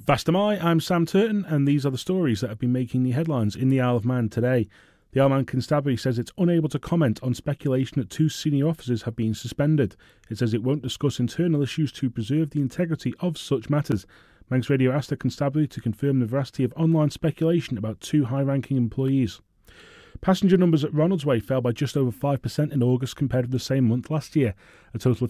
Vast am I, I'm Sam Turton, and these are the stories that have been making the headlines in the Isle of Man today. The Isle of Man Constabulary says it's unable to comment on speculation that 2 senior officers have been suspended. It says it won't discuss internal issues to preserve the integrity of such matters. Manx Radio asked the Constabulary to confirm the veracity of online speculation about 2 high-ranking employees. Passenger numbers at Ronaldsway fell by just over 5% in August compared with the same month last year. A total of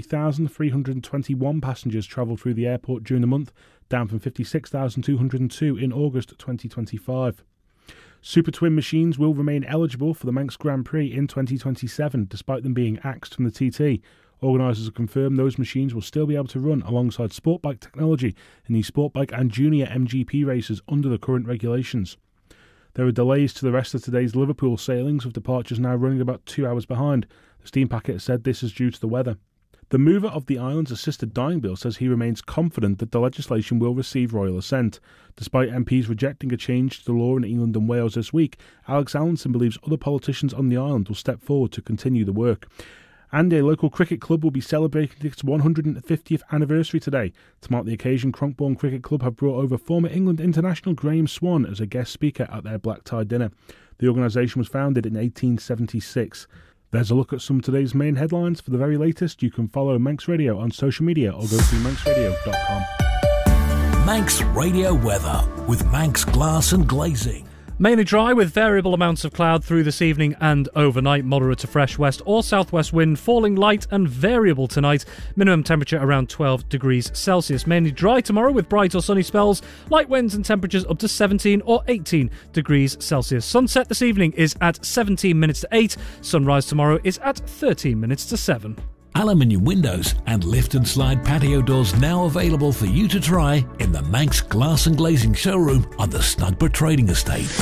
53,321 passengers travelled through the airport during the month, down from 56,202 in August 2025. Super Twin machines will remain eligible for the Manx Grand Prix in 2027, despite them being axed from the TT. Organisers have confirmed those machines will still be able to run alongside sport bike technology in the sport bike and junior MGP races under the current regulations. There are delays to the rest of today's Liverpool sailings, with departures now running about 2 hours behind. The steam packet said this is due to the weather. The mover of the island's assisted dying bill says he remains confident that the legislation will receive royal assent. Despite MPs rejecting a change to the law in England and Wales this week, Alex Allinson believes other politicians on the island will step forward to continue the work. And a local cricket club will be celebrating its 150th anniversary today. To mark the occasion, Cronkbourne Cricket Club have brought over former England international Graham Swan as a guest speaker at their black tie dinner. The organisation was founded in 1876. There's a look at some of today's main headlines. For the very latest, you can follow Manx Radio on social media or go to manxradio.com. Manx Radio weather with Manx Glass and Glazing. Mainly dry with variable amounts of cloud through this evening and overnight. Moderate to fresh west or southwest wind, falling light and variable tonight. Minimum temperature around 12 degrees Celsius. Mainly dry tomorrow with bright or sunny spells. Light winds and temperatures up to 17 or 18 degrees Celsius. Sunset this evening is at 17 minutes to 8. Sunrise tomorrow is at 13 minutes to 7. Aluminium windows and lift and slide patio doors now available for you to try in the Manx Glass and Glazing showroom on the Snugborough Trading Estate.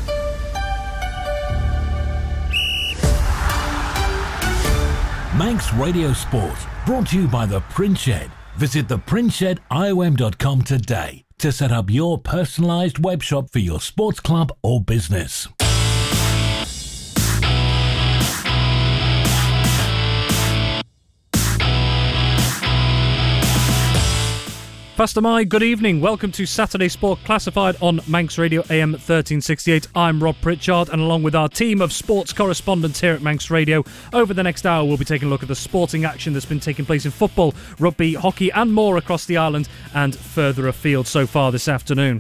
Manx Radio Sport, brought to you by The Print Shed. Visit theprintshediom.com today to set up your personalised web shop for your sports club or business. Fastamai, good evening. Welcome to Saturday Sport Classified on Manx Radio AM 1368. I'm Rob Pritchard, and along with our team of sports correspondents here at Manx Radio, over the next hour we'll be taking a look at the sporting action that's been taking place in football, rugby, hockey and more across the island and further afield so far this afternoon.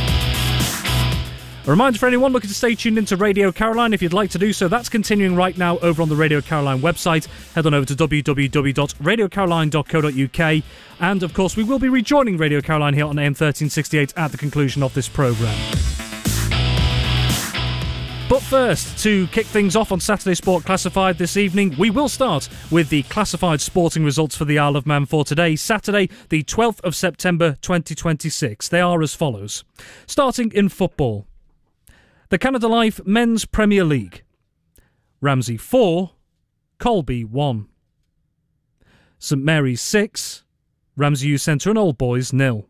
A reminder for anyone looking to stay tuned into Radio Caroline, if you'd like to do so, that's continuing right now over on the Radio Caroline website. Head on over to www.radiocaroline.co.uk. And, of course, we will be rejoining Radio Caroline here on AM 1368 at the conclusion of this programme. But first, to kick things off on Saturday Sport Classified this evening, we will start with the classified sporting results for the Isle of Man for today, Saturday, the 12th of September 2026. They are as follows. Starting in football. The Canada Life Men's Premier League. Ramsey 4, Colby 1. St Mary's 6, Ramsey Youth Centre and Old Boys 0.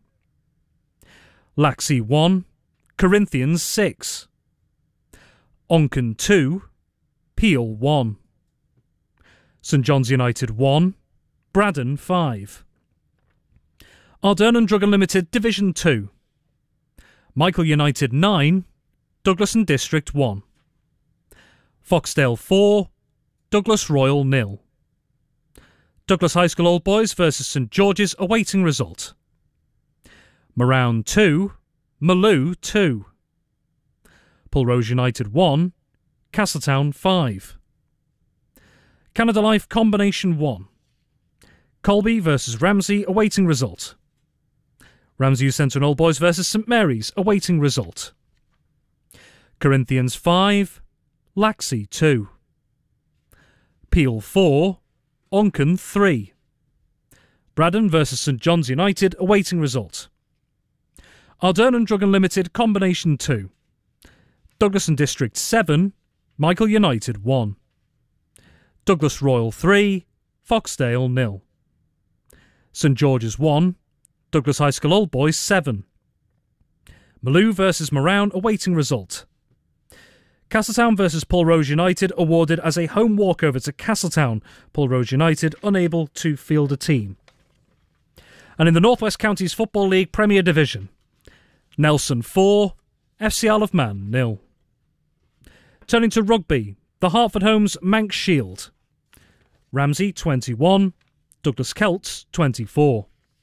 Laxey 1, Corinthians 6. Onken 2, Peel 1. St John's United 1, Braddon 5. Ardern and Drug Unlimited Division 2. Michael United 9, Douglas and District 1. Foxdale 4, Douglas Royal 0. Douglas High School Old Boys versus St George's awaiting result. Marown 2, Maloo 2. Pulrose United 1, Castletown 5. Canada Life Combination 1. Colby versus Ramsey awaiting result. Ramsey Youth Centre and Old Boys versus St Mary's awaiting result. Corinthians 5, Laxey 2. Peel 4, Onken 3. Braddon versus St John's United awaiting result. Ardern and Drug Unlimited Combination 2. Douglas and District 7, Michael United 1. Douglas Royal 3, Foxdale 0. St George's 1, Douglas High School Old Boys 7. Maloo versus Marown awaiting result. Castletown versus Pulrose United awarded as a home walkover to Castletown. Pulrose United unable to field a team. And in the North West Counties Football League Premier Division, Nelson 4, FC Isle of Man 0. Turning to rugby, the Hartford Homes Manx Shield. Ramsey 21, Douglas Celts 24.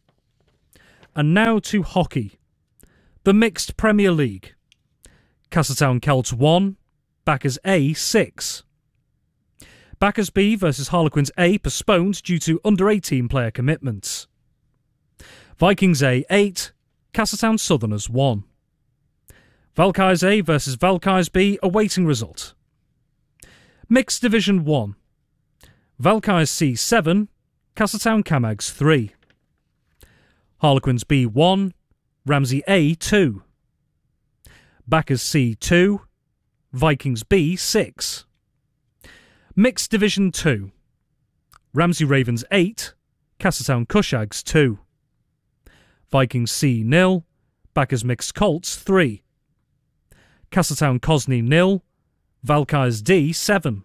And now to hockey. The Mixed Premier League. Castletown Celts 1, Backers A 6. Backers B versus Harlequins A postponed due to under-18 player commitments. Vikings A 8, Castletown Southerners 1. Valkyries A versus Valkyries B awaiting result. Mixed Division 1. Valkyries C 7, Castletown Camags 3. Harlequins B 1, Ramsey A 2. Backers C 2, Vikings B 6. Mixed Division 2. Ramsey Ravens 8, Castletown Cushags 2. Vikings C 0, Backers Mixed Colts 3. Castletown Cosney 0, Valkyries D 7.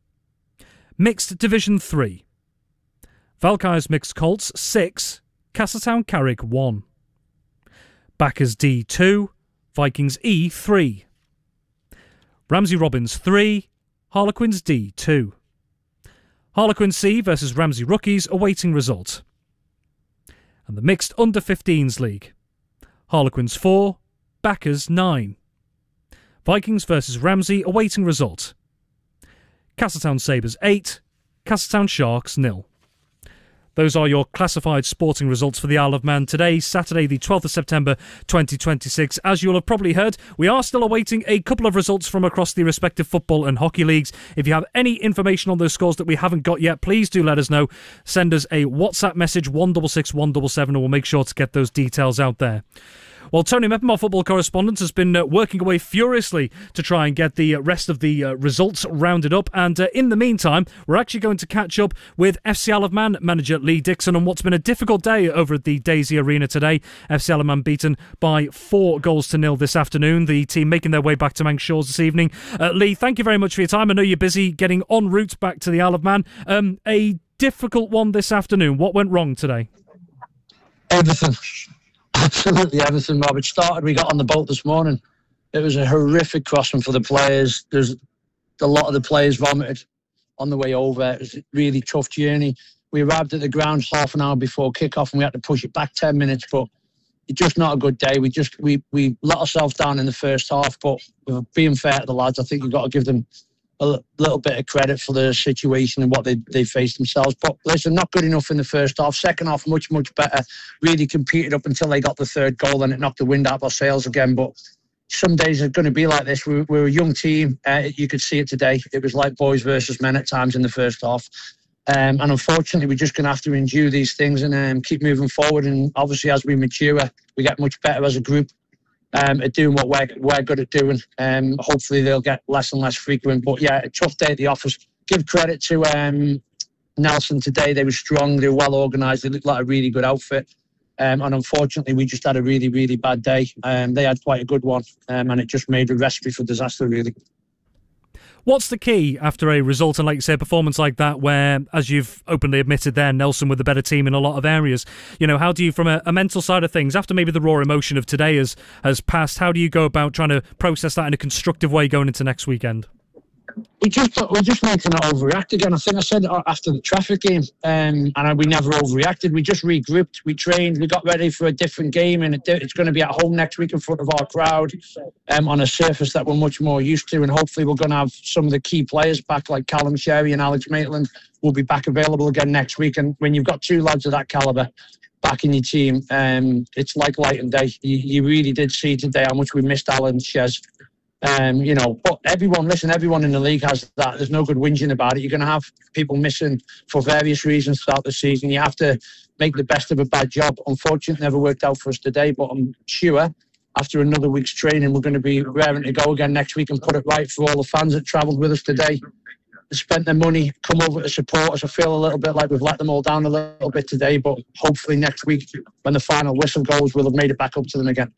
Mixed Division 3. Valkyries Mixed Colts 6, Castletown Carrick 1. Backers D 2, Vikings E 3. Ramsey Robins 3, Harlequins D 2. Harlequins C versus Ramsey Rookies awaiting result. And the Mixed Under-15s League. Harlequins 4, Backers 9. Vikings versus Ramsey awaiting result. Castletown Sabres 8, Castletown Sharks 0. Those are your classified sporting results for the Isle of Man today, Saturday the 12th of September 2026. As you'll have probably heard, we are still awaiting a couple of results from across the respective football and hockey leagues. If you have any information on those scores that we haven't got yet, please do let us know. Send us a WhatsApp message 166 177 and we'll make sure to get those details out there. Well, Tony Meppen, our football correspondent, has been working away furiously to try and get the rest of the results rounded up. And in the meantime, we're actually going to catch up with FC Isle of Man manager Lee Dixon on what's been a difficult day over at the Daisy Arena today. FC Isle of Man beaten by 4-0 this afternoon. The team making their way back to Manx Shores this evening. Lee, thank you very much for your time. I know you're busy getting en route back to the Isle of Man. A difficult one this afternoon. What went wrong today? Everything. Absolutely everything, Rob. It started, we got on the boat this morning. It was a horrific crossing for the players. There's a lot of the players vomited on the way over. It was a really tough journey. We arrived at the ground half an hour before kickoff and we had to push it back 10 minutes, but it's just not a good day. We let ourselves down in the first half, but being fair to the lads, I think you've got to give them a little bit of credit for the situation and what they faced themselves. But listen, not good enough in the first half. Second half, much, much better. Really competed up until they got the third goal and it knocked the wind out of our sails again. But some days are going to be like this. We're a young team. You could see it today. It was like boys versus men at times in the first half. And unfortunately, we're just going to have to endure these things and keep moving forward. And obviously, as we mature, we get much better as a group. At doing what we're good at doing. Hopefully they'll get less and less frequent. But yeah, a tough day at the office. Give credit to Nelson today. They were strong. They were well organised. They looked like a really good outfit. And unfortunately, we just had a really, really bad day. They had quite a good one. And it just made a recipe for disaster, really. What's the key after a result and, like you say, a performance like that where, as you've openly admitted there, Nelson with the better team in a lot of areas? You know, how do you, from a mental side of things, after maybe the raw emotion of today has passed, how do you go about trying to process that in a constructive way going into next weekend? We just need to not overreact again. I think I said after the Trafford game, and we never overreacted. We just regrouped, we trained, we got ready for a different game, and it's going to be at home next week in front of our crowd, on a surface that we're much more used to, and hopefully we're going to have some of the key players back, like Callum Sherry and Alex Maitland will be back available again next week. And when you've got two lads of that calibre back in your team, it's like light and day. You really did see today how much we missed Alan Shez. But everyone in the league has that. There's no good whinging about it. You're going to have people missing for various reasons throughout the season. You have to make the best of a bad job. Unfortunately, it never worked out for us today, but I'm sure after another week's training, we're going to be raring to go again next week and put it right for all the fans that travelled with us today. They spent their money, come over to support us. I feel a little bit like we've let them all down a little bit today, but hopefully next week, when the final whistle goes, we'll have made it back up to them again.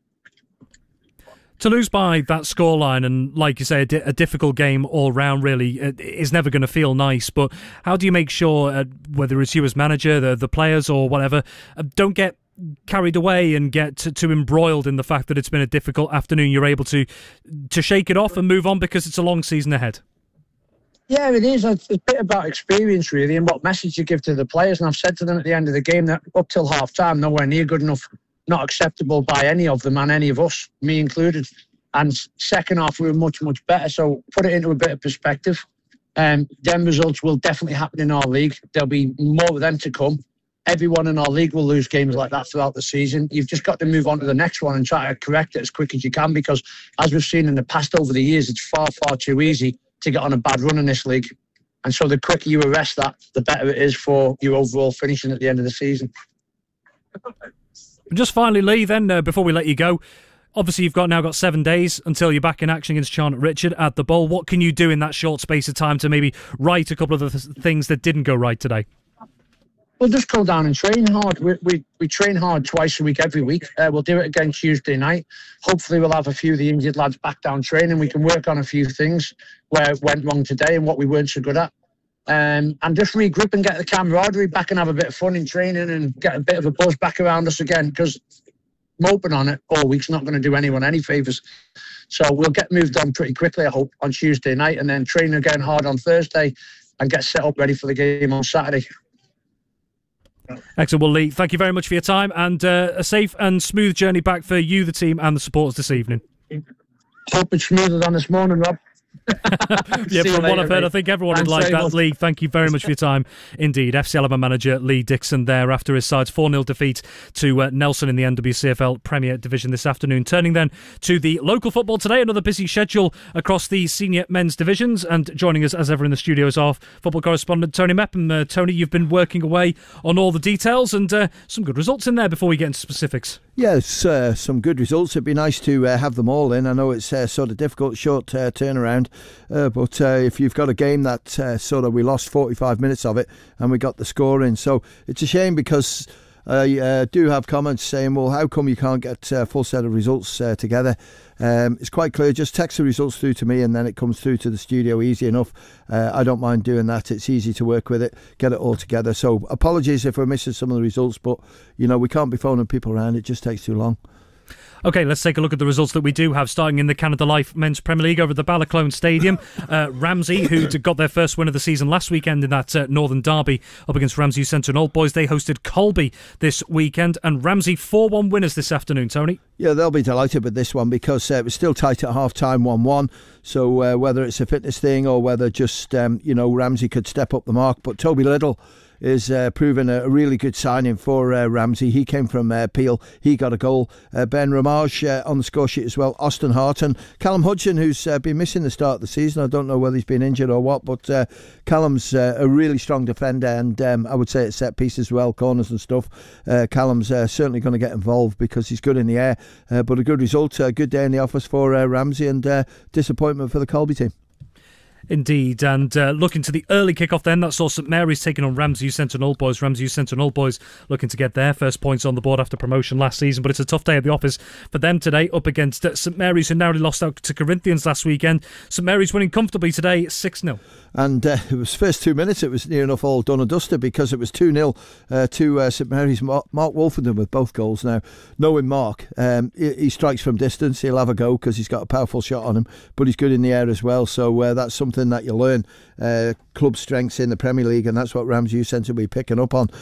To lose by that scoreline and, like you say, a difficult game all round really is never going to feel nice. But how do you make sure, whether it's you as manager, the players or whatever, don't get carried away and get too embroiled in the fact that it's been a difficult afternoon. You're able to shake it off and move on because it's a long season ahead. Yeah, it is. It's a bit about experience, really, and what message you give to the players. And I've said to them at the end of the game that up till half-time, nowhere near good enough, not acceptable by any of them and any of us, me included. And second half, we were much, much better. So put it into a bit of perspective. Them results will definitely happen in our league. There'll be more of them to come. Everyone in our league will lose games like that throughout the season. You've just got to move on to the next one and try to correct it as quick as you can, because as we've seen in the past over the years, it's far, far too easy to get on a bad run in this league. And so the quicker you arrest that, the better it is for your overall finishing at the end of the season. Just finally, Lee, then, before we let you go, obviously you've now got 7 days until you're back in action against Charlotte Richard at the Bowl. What can you do in that short space of time to maybe right a couple of the things that didn't go right today? We'll just go down and train hard. We train hard twice a week, every week. We'll do it again Tuesday night. Hopefully we'll have a few of the injured lads back down training. We can work on a few things where it went wrong today and what we weren't so good at. And just regroup and get the camaraderie back and have a bit of fun in training and get a bit of a buzz back around us again, because moping on it all week's not going to do anyone any favours. So we'll get moved on pretty quickly, I hope, on Tuesday night, and then train again hard on Thursday and get set up ready for the game on Saturday. Excellent. Well, Lee, thank you very much for your time, and a safe and smooth journey back for you, the team, and the supporters this evening. Hope it's smoother than this morning, Rob. Yeah, from what I've heard, I think everyone would like that. Lee, thank you very much for your time indeed. FC Alabama manager Lee Dixon there after his side's 4-0 defeat to Nelson in the NWCFL Premier Division this afternoon. Turning then to the local football today, another busy schedule across the senior men's divisions, and joining us as ever in the studio is our football correspondent Tony Mepham. Tony, you've been working away on all the details and some good results in there before we get into specifics. Yes, some good results. It'd be nice to have them all in. I know it's sort of difficult, short turnaround, but if you've got a game that sort of we lost 45 minutes of it and we got the score in, so it's a shame because I do have comments saying, well, how come you can't get a full set of results together? It's quite clear, just text the results through to me and then it comes through to the studio easy enough. I don't mind doing that. It's easy to work with it, get it all together. So apologies if we're missing some of the results, but you know, we can't be phoning people around, it just takes too long. OK, let's take a look at the results that we do have, starting in the Canada Life Men's Premier League over at the Balaclone Stadium. Ramsey, who got their first win of the season last weekend in that Northern Derby up against Ramsey Centre and Old Boys, they hosted Colby this weekend, and Ramsey 4-1 winners this afternoon, Tony. Yeah, they'll be delighted with this one because it was still tight at half-time, 1-1. So whether it's a fitness thing or whether just, Ramsey could step up the mark. But Toby Little is proving a really good signing for Ramsey. He came from Peel. He got a goal. Ben Ramage on the score sheet as well. Austin Harton. Callum Hudson, who's been missing the start of the season. I don't know whether he's been injured or what, but Callum's a really strong defender, and I would say at set pieces as well, corners and stuff. Callum's certainly going to get involved because he's good in the air, but a good result, a good day in the office for Ramsey, and disappointment for the Colby team. Indeed, and looking to the early kick-off then, that saw St Mary's taking on Ramsey Centre and Old Boys. Ramsey Centre and Old Boys looking to get their first points on the board after promotion last season, but it's a tough day at the office for them today up against St Mary's, who narrowly lost out to Corinthians last weekend. St Mary's winning comfortably today 6-0. And it was first 2 minutes, it was near enough all done and dusted because it was 2-0 to St Mary's. Mark Wolfenden with both goals. Now, knowing Mark, he strikes from distance, he'll have a go because he's got a powerful shot on him, but he's good in the air as well, so that's something that you learn, club strengths in the Premier League, and that's what Ramsey Youth Centre will be picking up on.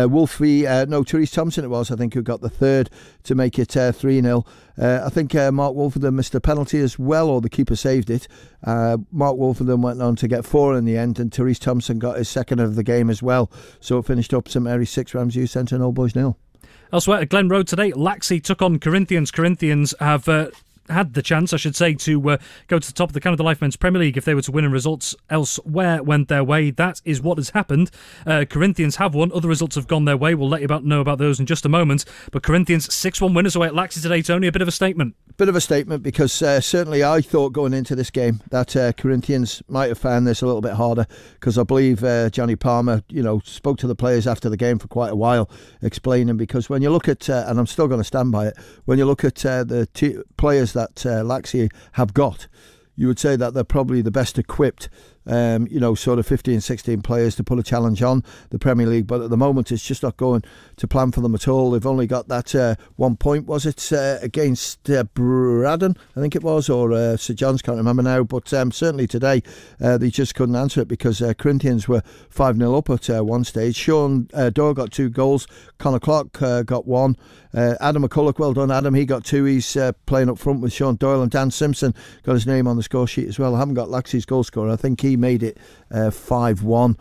Therese Thompson it was, I think, who got the third to make it 3-0. I think Mark Wolfenden missed a penalty as well, or the keeper saved it. Mark Wolfenden went on to get 4 in the end, and Therese Thompson got his second of the game as well. So it finished up St Mary's 6, Ramsey Youth Centre and Old Boys 0. Elsewhere at Glen Road today, Laxey took on Corinthians. Corinthians have had the chance, I should say, to go to the top of the Canada Life Men's Premier League if they were to win, and results elsewhere went their way. That is what has happened. Corinthians have won. Other results have gone their way. We'll let you know about those in just a moment. But Corinthians 6-1 winners away at Laxey today, Tony. A bit of a statement. Bit of a statement because certainly I thought going into this game that Corinthians might have found this a little bit harder, because I believe Johnny Palmer, spoke to the players after the game for quite a while, explaining, because when you look at, and I'm still going to stand by it, when you look at the players that Laxey have got, you would say that they're probably the best equipped sort of 15, 16 players to put a challenge on the Premier League. But at the moment, it's just not going to plan for them at all. They've only got that 1 point, was it, against Braddon, I think it was, or St John's, can't remember now. But certainly today, they just couldn't answer it because Corinthians were 5-0 up at one stage. Sean Doyle got 2 goals. Connor Clark got 1. Adam McCulloch, well done Adam, he got 2. He's playing up front with Sean Doyle, and Dan Simpson got his name on the score sheet as well. I haven't got Laxey's goal scorer. I think he made it 5-1.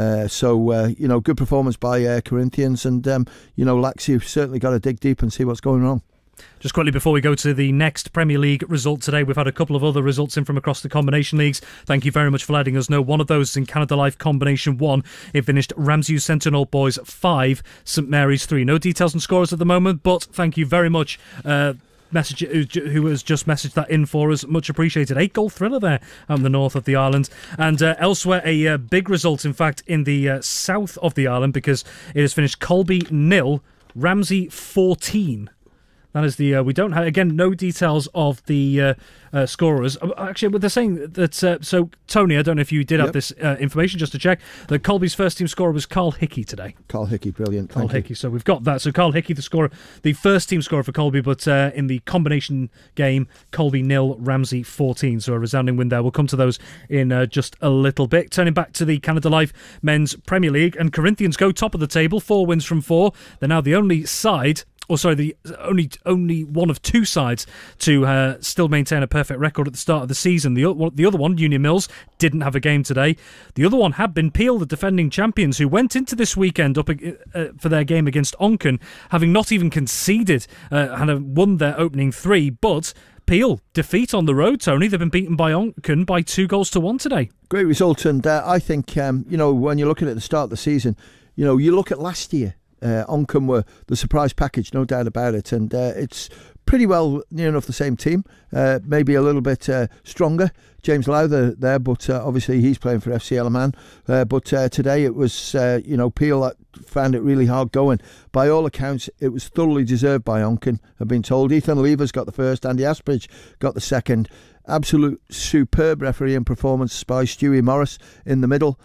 Good performance by Corinthians, and Laxey certainly got to dig deep and see what's going wrong. Just quickly before we go to the next Premier League result today, we've had a couple of other results in from across the combination leagues. Thank you very much for letting us know. One of those is in Canada Life Combination 1. It finished Ramsey Sentinel Boys 5, St Mary's 3. No details on scores at the moment, but thank you very much. Message who has just messaged that in for us, much appreciated. 8-goal thriller there out in the north of the island, and elsewhere a big result in fact in the south of the island, because it has finished Colby 0, Ramsey 14. That is the we don't have, again, no details of the scorers. Actually, but they're saying that so Tony, I don't know if you did have this information, just to check that Colby's first team scorer was Carl Hickey today. Carl Hickey, brilliant. Carl Hickey. So we've got that. So Carl Hickey, the scorer, the first team scorer for Colby, but in the combination game, Colby 0, Ramsey 14. So a resounding win there. We'll come to those in just a little bit. Turning back to the Canada Life Men's Premier League, and Corinthians go top of the table, 4 wins from 4. They're now the only side, the only one of 2 sides to still maintain a perfect record at the start of the season. The other one, Union Mills, didn't have a game today. The other one had been Peel, the defending champions, who went into this weekend up for their game against Onken, having not even conceded, had won their opening 3, but Peel, defeat on the road, Tony. They've been beaten by Onken by 2-1 today. Great result, and I think, when you're looking at the start of the season, you look at last year, Onken were the surprise package, no doubt about it, and it's pretty well near enough the same team, maybe a little bit stronger. James Lowther there, but obviously he's playing for FC Eleman. But today it was, Peel that found it really hard going. By all accounts, it was thoroughly deserved by Onken, I've been told. Ethan Levers got the first, Andy Aspridge got the second. Absolute superb refereeing performance by Stewie Morris in the middle.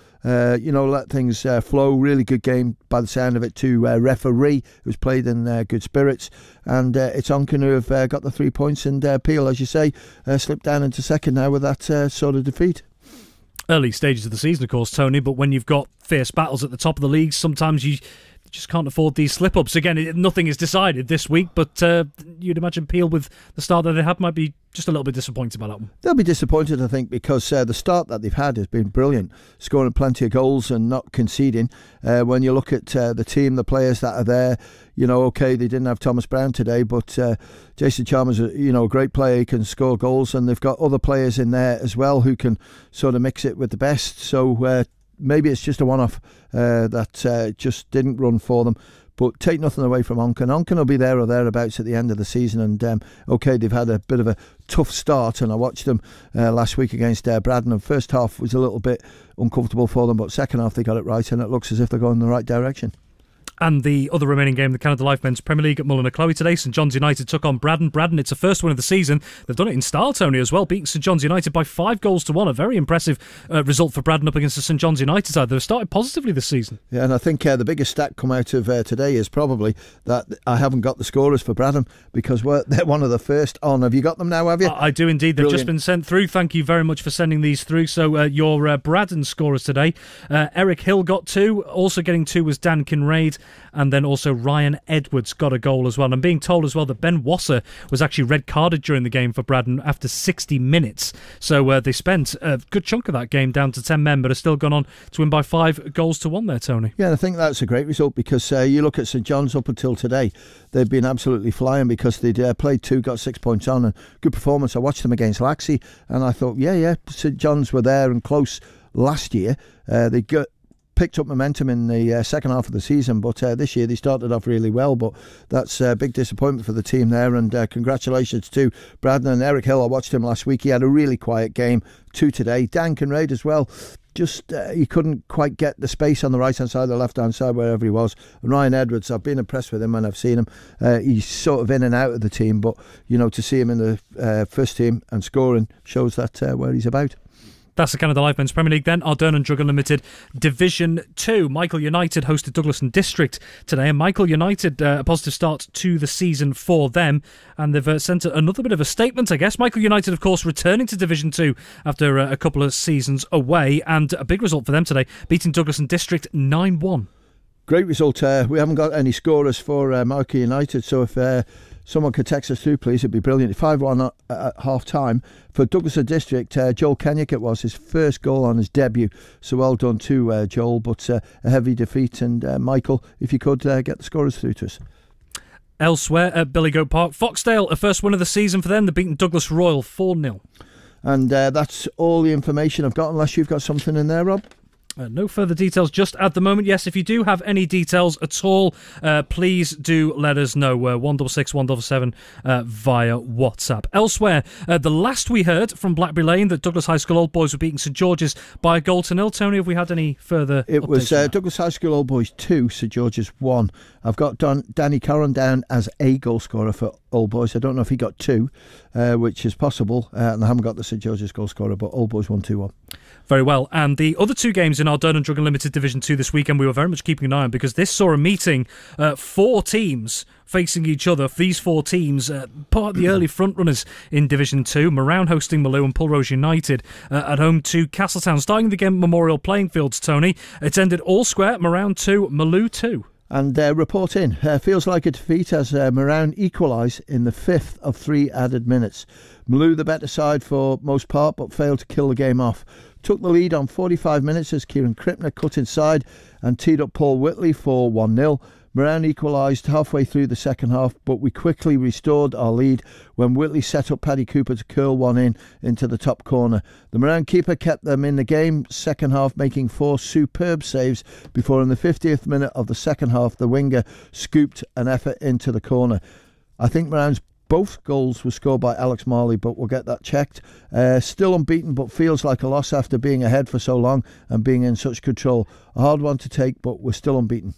Let things flow. Really good game by the sound of it to referee, who's played in good spirits. And it's Onken who have got the 3 points, and Peel, as you say, slipped down into second now with that sort of defeat. Early stages of the season, of course, Tony, but when you've got fierce battles at the top of the league, sometimes you just can't afford these slip-ups. Again, nothing is decided this week, but you'd imagine Peel, with the start that they had, might be just a little bit disappointed by that one. They'll be disappointed, I think, because the start that they've had has been brilliant, scoring plenty of goals and not conceding. When you look at the team, the players that are there, they didn't have Thomas Brown today, but Jason Chalmers, a great player, he can score goals, and they've got other players in there as well who can sort of mix it with the best. So maybe it's just a one-off that just didn't run for them. But take nothing away from Onken. Onken will be there or thereabouts at the end of the season. And they've had a bit of a tough start, and I watched them last week against Braddon. And first half was a little bit uncomfortable for them, but second half they got it right, and it looks as if they're going in the right direction. And the other remaining game, the Canada Life Men's Premier League at Mullinochloe today, St John's United took on Braddon. Braddon, it's a first win of the season. They've done it in style, Tony, as well, beating St John's United by 5-1. A very impressive result for Braddon up against the St John's United side. They've started positively this season. Yeah, and I think the biggest stat come out of today is probably that I haven't got the scorers for Braddon, because they're one of the first on. Have you got them now, have you? I do indeed. They've just been sent through. Thank you very much for sending these through. So your Braddon scorers today, Eric Hill got 2. Also getting 2 was Dan Kinraid, and then also Ryan Edwards got a goal as well. I'm being told as well that Ben Wasser was actually red carded during the game for Braddon after 60 minutes. So they spent a good chunk of that game down to 10 men, but have still gone on to win by 5-1 there, Tony. Yeah, I think that's a great result, because you look at St John's up until today, they've been absolutely flying, because they'd played 2, got 6 points on, and good performance. I watched them against Laxey, and I thought, St John's were there and close last year. They picked up momentum in the second half of the season, but this year they started off really well. But that's a big disappointment for the team there, and congratulations to Braddon and Eric Hill. I watched him last week. He had a really quiet game. 2 today. Dan Kinraid as well. Just he couldn't quite get the space on the right hand side, the left hand side, wherever he was. And Ryan Edwards, I've been impressed with him when I've seen him. He's sort of in and out of the team, but to see him in the first team and scoring shows that where he's about. That's the Canada Life Men's Premier League then. Ardern and Drug Unlimited Division 2. Michael United hosted Douglas and District today, and Michael United, a positive start to the season for them, and they've sent another bit of a statement, I guess. Michael United, of course, returning to Division 2 after a couple of seasons away, and a big result for them today, beating Douglas and District 9-1. Great result. We haven't got any scorers for Michael United, so if someone could text us through, please, it'd be brilliant. 5-1 at half-time. For Douglas and District, Joel Kenyock, it was his first goal on his debut, so well done to Joel, but a heavy defeat. And Michael, if you could get the scorers through to us. Elsewhere at Billygoat Park, Foxdale, a first win of the season for them. They've beaten Douglas Royal 4-0. And that's all the information I've got, unless you've got something in there, Rob. No further details just at the moment. Yes, if you do have any details at all, please do let us know. 166 177 via WhatsApp. Elsewhere, the last we heard from Blackberry Lane that Douglas High School Old Boys were beating St George's by a goal to nil. Tony, have we had any further It was updates Douglas High School Old Boys 2, St George's 1. I've got Danny Curran down as a goal scorer for Old Boys. I don't know if he got 2, which is possible, and I haven't got the St George's goal scorer, but Old Boys 1-2-1. Very well. And the other two games in Ardern and Drug Unlimited Division 2 this weekend we were very much keeping an eye on, because this saw a meeting, 4 teams facing each other. These 4 teams, part of the early frontrunners in Division 2, Moran hosting Maloo and Pulrose United at home to Castletown. Starting the game at Memorial Playing Fields, Tony, it's ended all square, Moran 2, Maloo 2. And report in. Feels like a defeat as Moran equalise in the 5th of 3 added minutes. Maloo the better side for most part, but failed to kill the game off. Took the lead on 45 minutes as Kieran Krippner cut inside and teed up Paul Whitley for 1-0. Moran equalised halfway through the second half, but we quickly restored our lead when Whitley set up Paddy Cooper to curl one into the top corner. The Moran keeper kept them in the game second half, making 4 superb saves before in the 50th minute of the second half the winger scooped an effort into the corner. I think Moran's both goals were scored by Alex Marley, but we'll get that checked. Still unbeaten, but feels like a loss after being ahead for so long and being in such control. A hard one to take, but we're still unbeaten.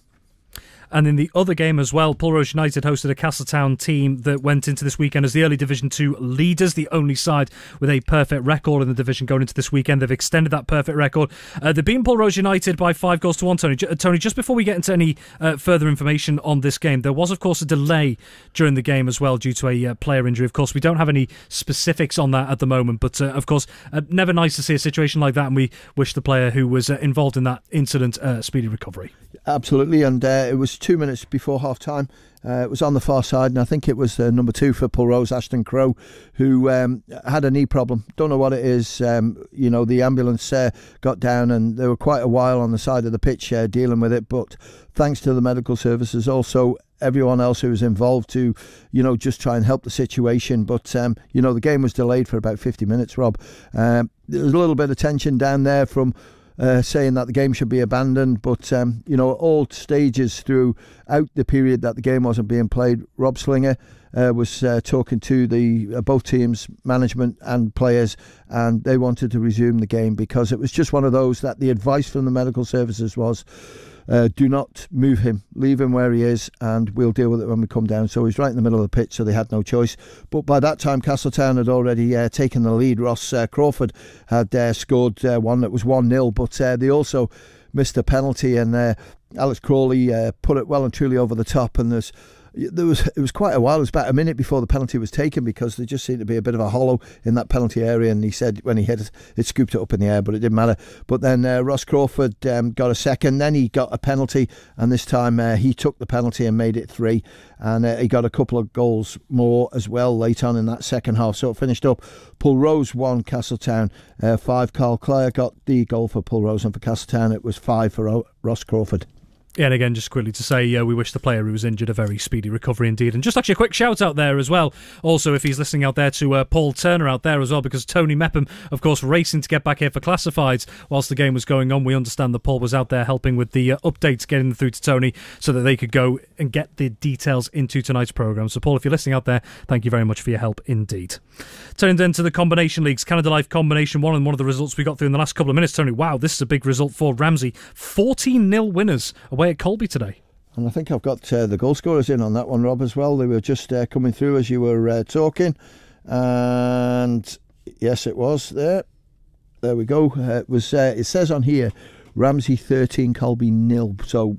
And in the other game as well, Pulrose United hosted a Castletown team that went into this weekend as the early Division 2 leaders, the only side with a perfect record in the division going into this weekend. They've extended that perfect record. They've beaten Pulrose United by 5-1, Tony, just before we get into any further information on this game, there was, of course, a delay during the game as well due to a player injury. Of course, we don't have any specifics on that at the moment, but, of course, never nice to see a situation like that, and we wish the player who was involved in that incident speedy recovery. Absolutely, and it was 2 minutes before half-time. It was on the far side, and I think it was number 2 for Pulrose, Ashton Crowe, who had a knee problem. Don't know what it is. The ambulance got down, and they were quite a while on the side of the pitch dealing with it, but thanks to the medical services, also everyone else who was involved to, just try and help the situation. But, the game was delayed for about 50 minutes, Rob. There was a little bit of tension down there from saying that the game should be abandoned, but at all stages throughout the period that the game wasn't being played, Rob Slinger was talking to the both teams, management and players, and they wanted to resume the game because it was just one of those that the advice from the medical services was, do not move him, leave him where he is, and we'll deal with it when we come down. So he's right in the middle of the pitch, so they had no choice. But by that time, Castletown had already taken the lead. Ross Crawford had scored one that was 1-0, but they also missed a penalty, and Alex Crawley put it well and truly over the top, and it was quite a while. It was about a minute before the penalty was taken because there just seemed to be a bit of a hollow in that penalty area, and he said when he hit it, it scooped it up in the air, but it didn't matter. But then Ross Crawford got a second, then he got a penalty, and this time he took the penalty and made it 3, and he got a couple of goals more as well late on in that second half. So it finished up Pulrose 1, Castletown 5. Carl Clare got the goal for Pulrose, and for Castletown it was 5 for Ross Crawford. Yeah, and again, just quickly to say, we wish the player who was injured a very speedy recovery indeed. And just actually a quick shout out there as well. Also, if he's listening out there, to Paul Turner out there as well, because Tony Mepham, of course, racing to get back here for classifieds whilst the game was going on. We understand that Paul was out there helping with the updates, getting them through to Tony so that they could go and get the details into tonight's programme. So, Paul, if you're listening out there, thank you very much for your help indeed. Turning then to the Combination Leagues, Canada Life Combination 1, and one of the results we got through in the last couple of minutes, Tony. Wow, this is a big result for Ramsey. 14-0 winners away at Colby today. And I think I've got the goal scorers in on that one, Rob, as well. They were just coming through as you were talking. And yes, it was there. there we go. It says on here, Ramsey 13, Colby 0. So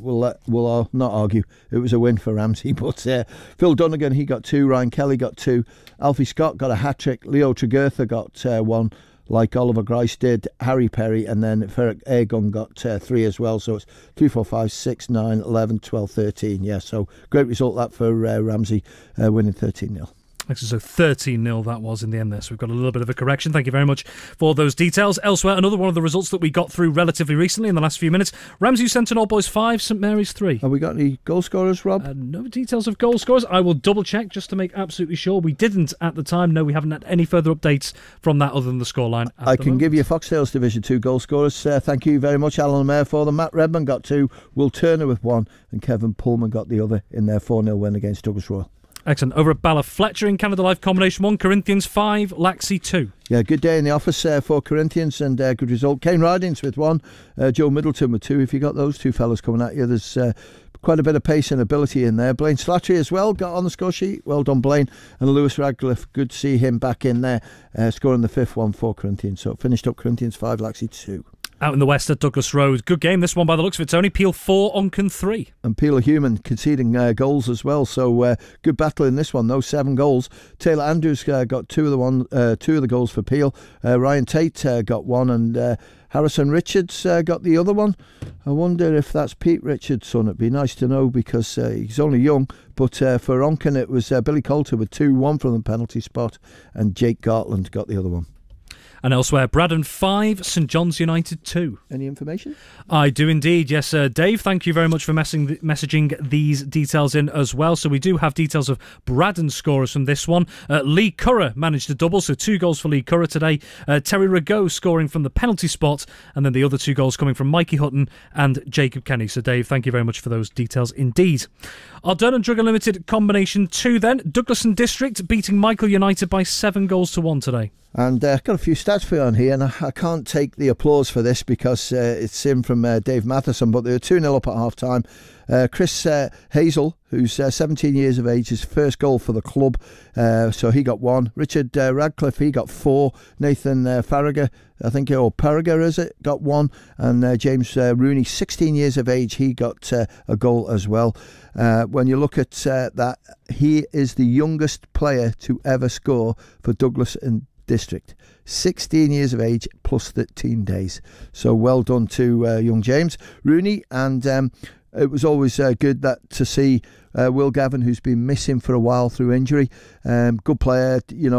we'll not argue. It was a win for Ramsey. But Phil Dunnigan, he got 2. Ryan Kelly got 2. Alfie Scott got a hat-trick. Leo Tregurtha got 1, like Oliver Grice did. Harry Perry, and then Ferric Aegon got 3 as well. So it's 3, 4, 5, 6, 9, 11, 12, 13. Yeah, so great result that for Ramsey, winning 13-0. So 13-0 that was in the end there. So we've got a little bit of a correction. Thank you very much for those details. Elsewhere, another one of the results that we got through relatively recently in the last few minutes. Ramsey Centre Old Boys 5, St Mary's 3. Have we got any goal scorers, Rob? No details of goal scorers. I will double check just to make absolutely sure. We didn't at the time. No, we haven't had any further updates from that other than the scoreline. I can give you Foxdale's Division 2 goal scorers. Thank you very much, Alan Mayer, for them. Matt Redmond got 2, Will Turner with 1, and Kevin Pullman got the other in their 4-0 win against Douglas Royal. Excellent. Over at Bala Fletcher in Canada Life Combination 1, Corinthians 5, Laxey 2. Yeah, good day in the office for Corinthians, and good result. Kane Ridings with 1, Joe Middleton with 2. If you got those two fellas coming at you, there's quite a bit of pace and ability in there. Blaine Slattery as well got on the score sheet. Well done, Blaine. And Lewis Radcliffe, good to see him back in there, scoring the 5th one for Corinthians. So it finished up Corinthians 5, Laxey 2. Out in the west at Douglas Road. Good game, this one by the looks of it, Tony. Peel 4, Onchan 3. And Peel Human conceding goals as well. So good battle in this one, though. 7 goals. Taylor Andrews got 2 of the goals for Peel. Ryan Tate got 1, and Harrison Richards got the other one. I wonder if that's Pete Richards' son. It'd be nice to know, because he's only young. But for Onchan, it was Billy Coulter with 2, 1 from the penalty spot, and Jake Gartland got the other one. And elsewhere, Braddon 5, St John's United 2. Any information? I do indeed, yes. Dave, thank you very much for messaging these details in as well. So we do have details of Braddon scorers from this one. Lee Curra managed to double, so 2 goals for Lee Curra today. Terry Rago scoring from the penalty spot, and then the other 2 goals coming from Mikey Hutton and Jacob Kenny. So Dave, thank you very much for those details indeed. Ardern and Drug Unlimited Combination 2 then. Douglas and District beating Michael United by 7 goals to 1 today. And got a few stats for you on here, and I can't take the applause for this because it's in from Dave Matheson, but they were 2-0 up at half-time. Chris Hazel, who's 17 years of age, his first goal for the club, so he got 1. Richard Radcliffe, he got 4. Nathan Farragher, I think, or Parragher is it, got 1. And James Rooney, 16 years of age, he got a goal as well. When you look at that, he is the youngest player to ever score for Douglas and District. 16 years of age plus 13 days. So well done to young James Rooney. And it was always good to see Will Gavin, who's been missing for a while through injury. Good player,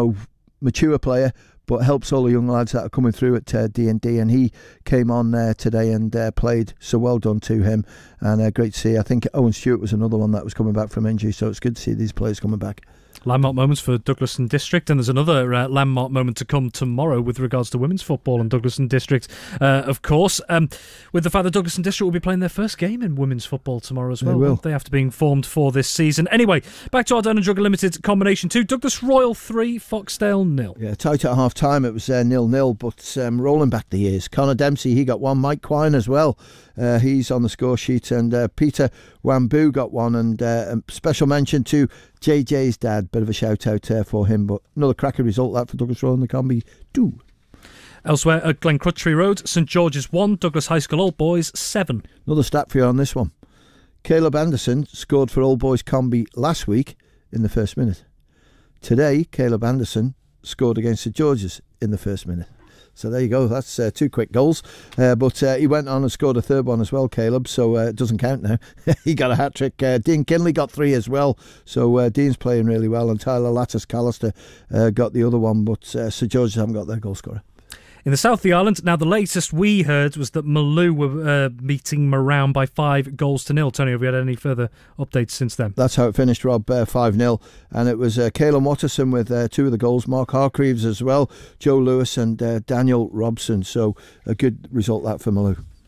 mature player, but helps all the young lads that are coming through at D&D, and he came on today and played, so well done to him. And great to see. I think Owen Stewart was another one that was coming back from injury, so it's good to see these players coming back. Landmark moments for Douglas and District, and there's another landmark moment to come tomorrow with regards to women's football and Douglas and District, of course, with the fact that Douglas and District will be playing their first game in women's football tomorrow as well. They will. They, after being formed for this season. Anyway, back to Ardern and Drug Limited Combination 2, Douglas Royal 3, Foxdale 0. Yeah, tight at half time. It was 0-0, but rolling back the years. Connor Dempsey, he got 1. Mike Quine as well. He's on the score sheet, and Peter Wambu got 1, and a special mention to JJ's dad. Bit of a shout out for him, but another cracking result that for Douglas Royal and the Combi 2. Elsewhere at Glencrutchery Road, St George's 1, Douglas High School Old Boys 7. Another stat for you on this one. Caleb Anderson scored for Old Boys Combi last week in the first minute. Today, Caleb Anderson scored against St George's in the first minute. So there you go, that's 2 quick goals. But he went on and scored a 3rd one as well, Caleb, so it doesn't count now. He got a hat-trick. Dean Kinley got 3 as well, so Dean's playing really well, and Tyler Lattis-Callister got the other one, but St George's haven't got their goal scorer. In the south of the island, now the latest we heard was that Malou were beating Moran by 5 goals to 0. Tony, have you had any further updates since then? That's how it finished, Rob, 5-0. And it was Caelan Watterson with 2 of the goals, Mark Hargreaves as well, Joe Lewis and Daniel Robson. So a good result that for Malou.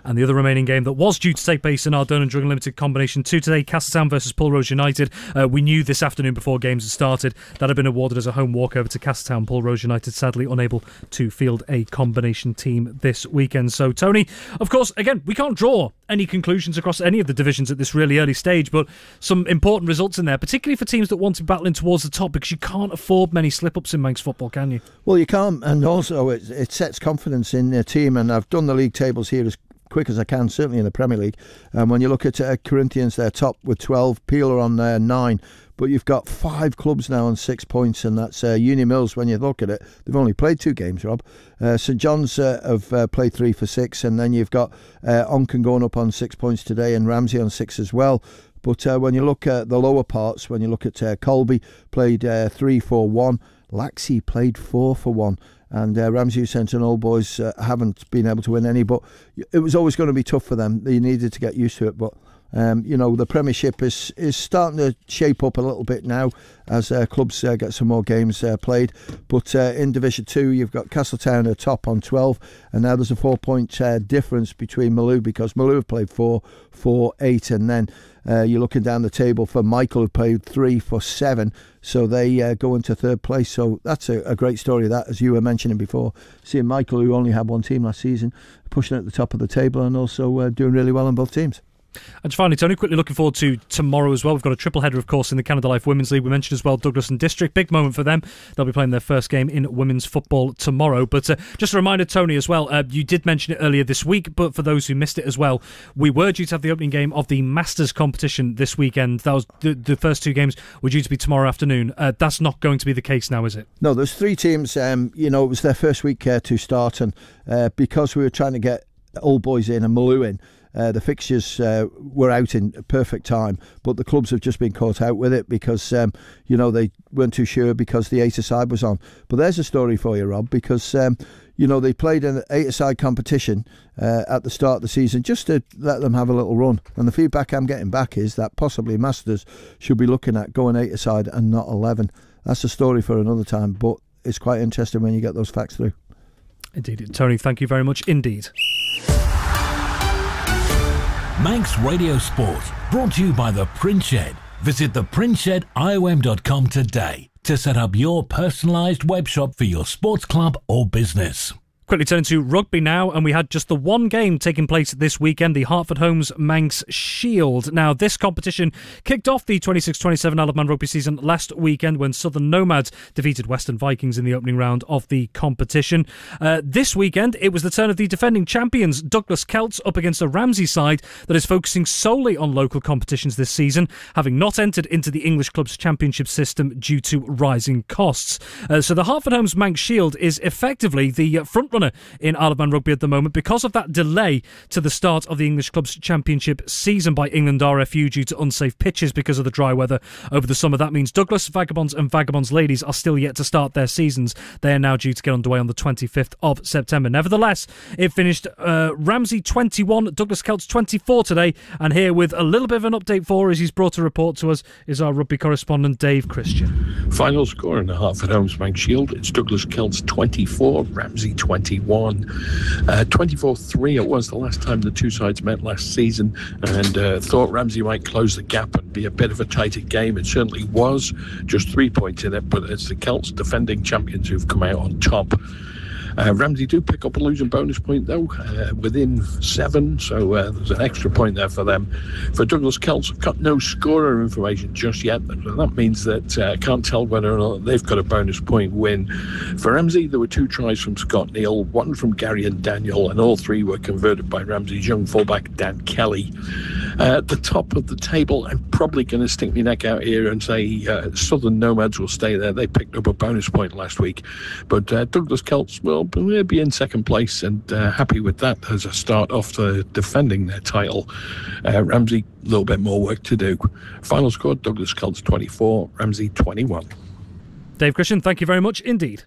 And the other remaining game that was due to take place in our Donen Drug Limited Combination 2 today, Castletown versus Pulrose United. We knew this afternoon before games had started that had been awarded as a home walkover to Castletown. Pulrose United sadly unable to field a combination team this weekend. So, Tony, of course, again, we can't draw any conclusions across any of the divisions at this really early stage, but some important results in there, particularly for teams that want to be battling towards the top, because you can't afford many slip-ups in Manx football, can you? Well, you can't, and also it sets confidence in their team, and I've done the league tables here as quick as I can, certainly in the Premier League. And when you look at Corinthians, they're top with 12, Peel are on 9, but you've got 5 clubs now on 6 points, and that's Union Mills. When you look at it, they've only played 2 games, Rob. St John's have played 3 for 6, and then you've got Onken going up on 6 points today, and Ramsey on 6 as well. But when you look at the lower parts, when you look at Colby, played 3 for 1, Laxey played 4 for 1. And Ramsey Centre and Old Boys haven't been able to win any, but it was always going to be tough for them. They needed to get used to it, but the Premiership is starting to shape up a little bit now as clubs get some more games played. But in Division 2, you've got Castletown at top on 12, and now there's a 4-point difference between Maloo, because Maloo have played 4 for 8, and then you're looking down the table for Michael, who played 3 for 7, so they go into 3rd place. So that's a great story, that, as you were mentioning before, seeing Michael, who only had 1 team last season, pushing at the top of the table and also doing really well on both teams. And finally, Tony, quickly looking forward to tomorrow as well. We've got a triple header, of course, in the Canada Life Women's League. We mentioned as well Douglas and District. Big moment for them. They'll be playing their first game in women's football tomorrow. But just a reminder, Tony, as well, you did mention it earlier this week, but for those who missed it as well, we were due to have the opening game of the Masters competition this weekend. That was the first 2 games were due to be tomorrow afternoon. That's not going to be the case now, is it? No, there's 3 teams. It was their first week to start, and because we were trying to get Old Boys in and Maloo in, the fixtures were out in perfect time, but the clubs have just been caught out with it because they weren't too sure because the 8-a-side was on. But there's a story for you, Rob, because they played an 8-a-side competition at the start of the season just to let them have a little run, and the feedback I'm getting back is that possibly Masters should be looking at going 8-a-side and not 11. That's a story for another time, but it's quite interesting when you get those facts through. Indeed. Tony, thank you very much indeed. Manx Radio Sport, brought to you by the Print Shed. Visit theprintshediom.com today to set up your personalised web shop for your sports club or business. Quickly turn to rugby now, and we had just the one game taking place this weekend, the Hartford Homes Manx Shield. Now, this competition kicked off the 26-27 Isle of Man rugby season last weekend when Southern Nomads defeated Western Vikings in the opening round of the competition. This weekend, it was the turn of the defending champions, Douglas Celts, up against a Ramsey side that is focusing solely on local competitions this season, having not entered into the English Clubs Championship system due to rising costs. So the Hartford Homes Manx Shield is effectively the front runner in Isle of Man rugby at the moment because of that delay to the start of the English Clubs Championship season by England RFU due to unsafe pitches because of the dry weather over the summer. That means Douglas Vagabonds and Vagabonds Ladies are still yet to start their seasons. They are now due to get underway on the 25th of September. Nevertheless, it finished Ramsey 21, Douglas Celts 24 today, and here with a little bit of an update for us, he's brought a report to us, is our rugby correspondent Dave Christian. Final score in the Hartford Homes Manx Shield, it's Douglas Celts 24, Ramsey 21. 24-3 it was the last time the two sides met last season, and thought Ramsey might close the gap and be a bit of a tighter game. It certainly was, just 3 points in it, but it's the Celts defending champions who've come out on top. Ramsey do pick up a losing bonus point though, within 7, so there's an extra point there for them. For Douglas Celts, I've got no scorer information just yet. That means that I can't tell whether or not they've got a bonus point win. For Ramsey, there were 2 tries from Scott Neal, 1 from Gary and Daniel, and all 3 were converted by Ramsey's young fullback Dan Kelly. At the top of the table, I'm probably going to stick my neck out here and say Southern Nomads will stay there. They picked up a bonus point last week, but Douglas Celts will be in second place, and happy with that as a start off to defending their title. Ramsey, a little bit more work to do. Final score, Douglas Celts 24, Ramsey 21. Dave Christian, thank you very much indeed.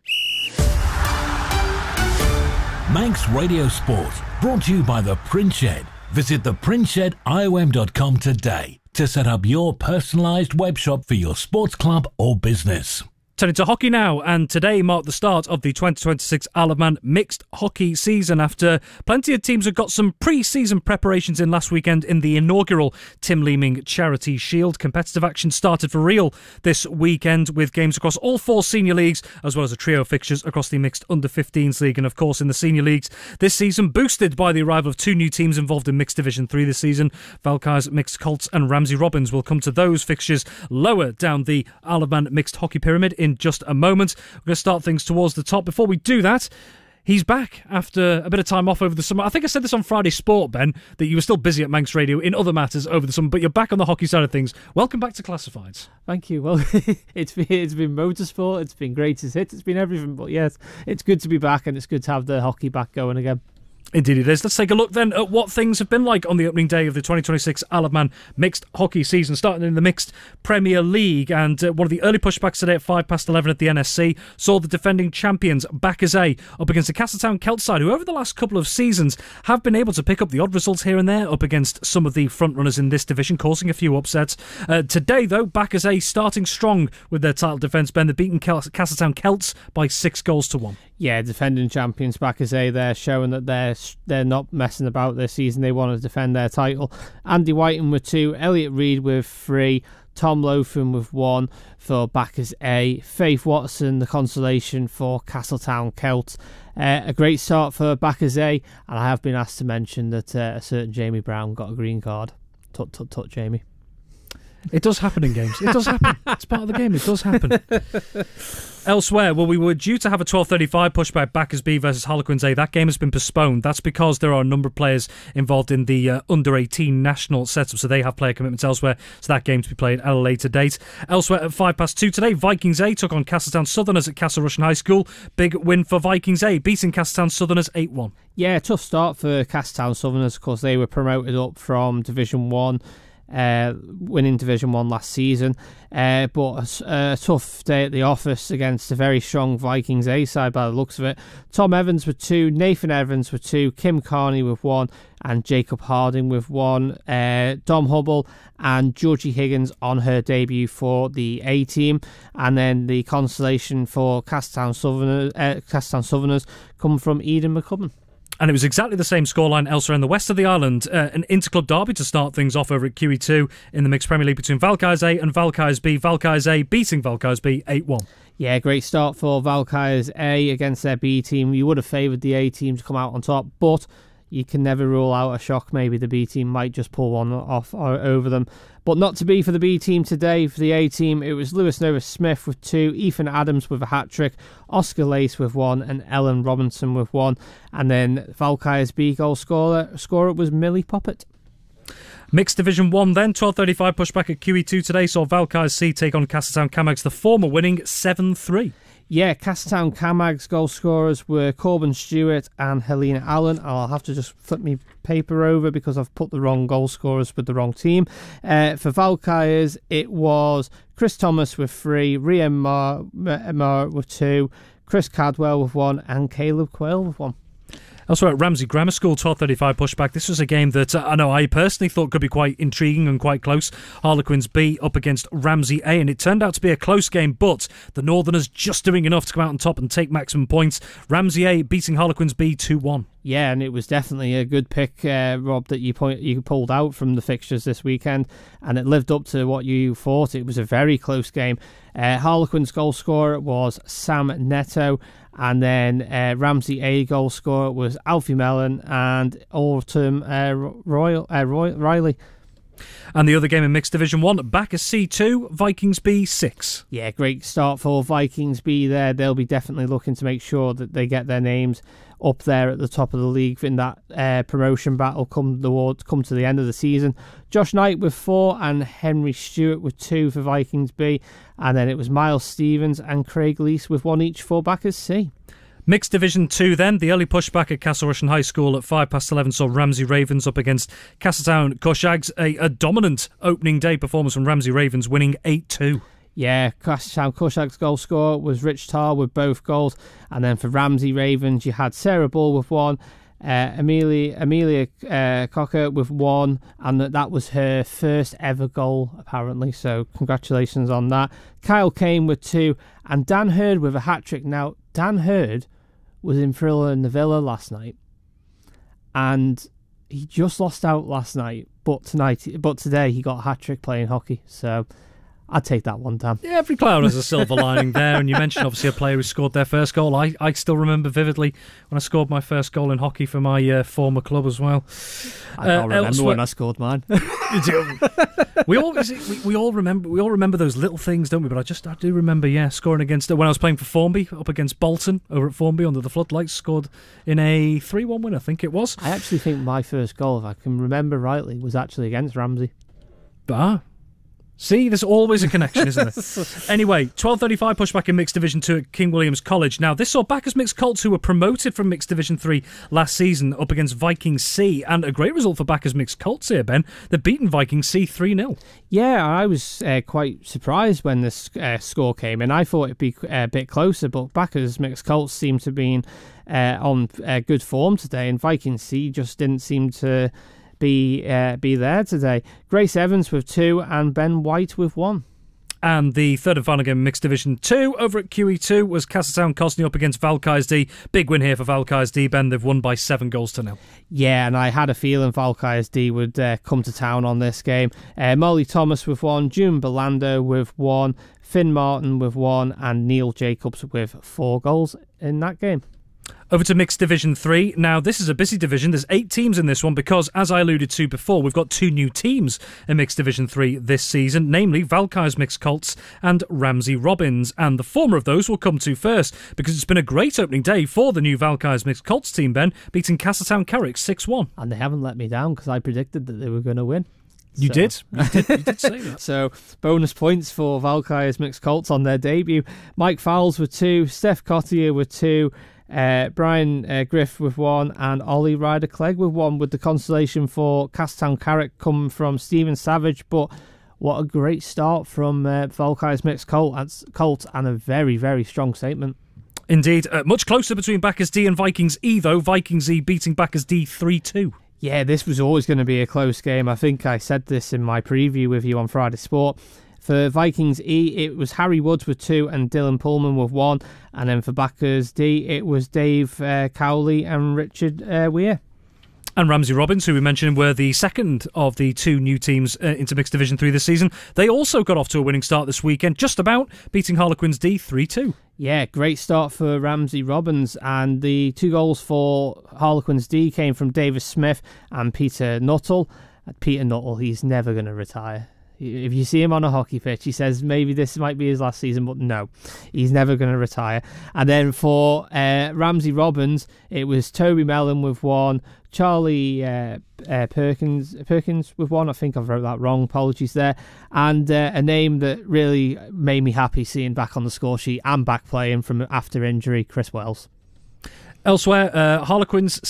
Manx Radio Sport, brought to you by the Print Shed. Visit theprintshediom.com today to set up your personalised web shop for your sports club or business. Turning to hockey now, and today marked the start of the 2026 Isle of Man mixed hockey season after plenty of teams have got some pre-season preparations in last weekend in the inaugural Tim Leeming Charity Shield. Competitive action started for real this weekend with games across all 4 senior leagues as well as a trio of fixtures across the mixed under-15s league, and of course in the senior leagues this season boosted by the arrival of 2 new teams involved in mixed division 3 this season. Valky's Mixed Colts and Ramsey Robins will come to those fixtures lower down the Isle of Man mixed hockey pyramid in just a moment. We're going to start things towards the top. Before we do that, he's back after a bit of time off over the summer. I think I said this on Friday Sport, Ben, that you were still busy at Manx Radio in other matters over the summer, but you're back on the hockey side of things. Welcome back to Classifieds. Thank you. Well, it's been motorsport, it's been greatest hits, it's been everything, but yes, it's good to be back and it's good to have the hockey back going again. Indeed it is. Let's take a look then at what things have been like on the opening day of the 2026 Isle of Man mixed hockey season, starting in the mixed Premier League. And one of the early pushbacks today at 11:05 at the NSC saw the defending champions Bacchusset up against the Castletown Celt side, who over the last couple of seasons have been able to pick up the odd results here and there up against some of the front runners in this division, causing a few upsets. Today though, Bacchusset starting strong with their title defence. Ben, they've beaten Castletown Celts by 6-1. Yeah, defending champions Bacchusset, they're showing that they're not messing about this season. They want to defend their title. Andy Whiten with 2, Elliot Reid with 3, Tom Lotham with 1 for Bacchusset, Faith Watson the consolation for Castletown Celt. A great start for Bacchusset, and I have been asked to mention that a certain Jamie Brown got a green card. Tut tut tut, Jamie. It does happen in games. It does happen. It's part of the game. It does happen. Elsewhere, well, we were due to have a 12:35 push by Bacchus B versus Harlequins A. That game has been postponed. That's because there are a number of players involved in the under-18 national setup, so they have player commitments elsewhere, so that game to be played at a later date. Elsewhere at 2:05 today, Vikings A took on Castletown Southerners at Castle Rushen High School. Big win for Vikings A, beating Castletown Southerners 8-1. Yeah, tough start for Castletown Southerners because they were promoted up from Division 1. Winning Division 1 last season, but a tough day at the office against a very strong Vikings A side by the looks of it. Tom Evans with 2, Nathan Evans with 2, Kim Carney with 1, and Jacob Harding with 1. Dom Hubble and Georgie Higgins on her debut for the A team, and then the consolation for Castletown Southerners come from Eden McCubbin. And it was exactly the same scoreline elsewhere in the west of the island. An interclub derby to start things off over at QE2 in the Mixed Premier League between Valky's A and Valky's B. Valky's A beating Valky's B 8-1. Yeah, great start for Valky's A against their B team. You would have favoured the A team to come out on top, but you can never rule out a shock. Maybe the B team might just pull one off over them. But not to be for the B team today. For the A team, it was Lewis Nova Smith with 2, Ethan Adams with a hat-trick, Oscar Lace with 1, and Ellen Robinson with 1. And then Valky's B goal scorer was Millie Poppet. Mixed Division 1 then, 12:35 pushback at QE2 today saw Valky's C take on Castletown Camags, the former winning 7-3. Yeah, Castletown Camags goal scorers were Corbin Stewart and Helena Allen. I'll have to just flip my paper over because I've put the wrong goal scorers with the wrong team. For Valkyries, it was Chris Thomas with 3, Rian Mar with 2, Chris Cadwell with 1, and Caleb Quayle with 1. Also at Ramsey Grammar School, 12:35 pushback. This was a game that I know I personally thought could be quite intriguing and quite close. Harlequins B up against Ramsey A, and it turned out to be a close game, but the Northerners just doing enough to come out on top and take maximum points. Ramsey A beating Harlequins B 2-1. Yeah, and it was definitely a good pick, Rob, that you pulled out from the fixtures this weekend, and it lived up to what you thought. It was a very close game. Harlequins goal scorer was Sam Neto, and then Ramsey A goal scorer was Alfie Mellon and Autumn Riley. And the other game in Mixed Division 1, Bacchus C 2, Vikings B 6. Yeah, great start for Vikings B there. They'll be definitely looking to make sure that they get their names up there at the top of the league in that promotion battle come to the end of the season. Josh Knight with 4 and Henry Stewart with 2 for Vikings B. And then it was Miles Stevens and Craig Lease with 1 each for Bacchus C. Mixed Division 2 then, the early pushback at Castle Rushen High School at 11:05 saw Ramsey Ravens up against Castletown Cushags. A dominant opening day performance from Ramsey Ravens, winning 8-2. Yeah, Castletown Cushags goal scorer was Rich Tarr with both goals. And then for Ramsey Ravens, you had Sarah Ball with 1, Amelia Cocker with 1, and that was her first ever goal, apparently, so congratulations on that. Kyle Kane with 2, and Dan Hurd with a hat-trick. Now, Dan Hurd was in Thriller in the Villa last night, and he just lost out last night, but today he got a hat-trick playing hockey, so I'd take that one, Dan. Yeah, every cloud has a silver lining there, and you mentioned obviously a player who scored their first goal. I still remember vividly when I scored my first goal in hockey for my former club as well. I can't remember when I scored mine. we all remember those little things, don't we? But I do remember, scoring against when I was playing for Formby up against Bolton over at Formby under the floodlights. Scored in a 3-1 win, I think it was. I actually think my first goal, if I can remember rightly, was actually against Ramsey. See, there's always a connection, isn't there? Anyway, 12:35 pushback in Mixed Division 2 at King William's College. Now, this saw Bacchus Mixed Colts, who were promoted from Mixed Division 3 last season, up against Viking C. And a great result for Bacchus Mixed Colts here, Ben. They've beaten Viking C 3-0. Yeah, I was quite surprised when this score came in. I thought it'd be a bit closer, but Bacchus Mixed Colts seemed to be on good form today, and Viking C just didn't seem to be there today. Grace Evans with 2 and Ben White with 1. And the third and final game in Mixed Division 2 over at QE2 was Castletown Cosney up against Valkyries D. Big win here for Valkyries D, Ben. They've won by 7-0. Yeah, and I had a feeling Valkyries D would come to town on this game. Molly Thomas with 1, June Belando with 1, Finn Martin with 1, and Neil Jacobs with 4 goals in that game. Over to Mixed Division 3. Now, this is a busy division. There's 8 teams in this one because, as I alluded to before, we've got 2 new teams in Mixed Division 3 this season, namely Valkyries Mixed Colts and Ramsey Robins. And the former of those will come to first because it's been a great opening day for the new Valkyries Mixed Colts team, Ben, beating Castletown Carrick 6-1. And they haven't let me down because I predicted that they were going to win. You did say that. So, bonus points for Valkyries Mixed Colts on their debut. Mike Fowles with 2, Steph Cottier with 2, Brian Griff with 1, and Ollie Ryder-Clegg with 1, with the consolation for Castletown Carrick coming from Stephen Savage. But what a great start from Valkyries Mixed Colt, and a very, very strong statement. Indeed. Much closer between Bacchus D and Vikings E, though. Vikings E beating Bacchus D 3-2. Yeah, this was always going to be a close game. I think I said this in my preview with you on Friday Sport. For Vikings E, it was Harry Woods with 2 and Dylan Pullman with 1. And then for Bacchus D, it was Dave Cowley and Richard Weir. And Ramsey Robins, who we mentioned were the second of the 2 new teams into Mixed Division 3 this season. They also got off to a winning start this weekend, just about beating Harlequins D 3-2. Yeah, great start for Ramsey Robins, and the 2 goals for Harlequins D came from Davis Smith and Peter Nuttall. Peter Nuttall, he's never going to retire. If you see him on a hockey pitch, he says maybe this might be his last season, but no, he's never going to retire. And then for Ramsey Robins, it was Toby Mellon with 1, Charlie Perkins with 1. I think I've wrote that wrong. Apologies there. And a name that really made me happy seeing back on the score sheet and back playing from after injury, Chris Wells. Elsewhere, Harlequins